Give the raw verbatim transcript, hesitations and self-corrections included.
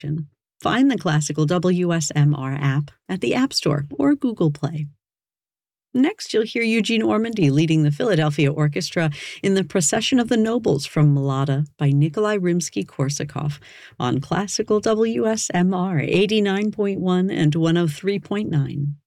Find the Classical W S M R app at the App Store or Google Play. Next, you'll hear Eugene Ormandy leading the Philadelphia Orchestra in the Procession of the Nobles from Mlada by Nikolai Rimsky-Korsakov on Classical W S M R eighty-nine point one and one oh three point nine.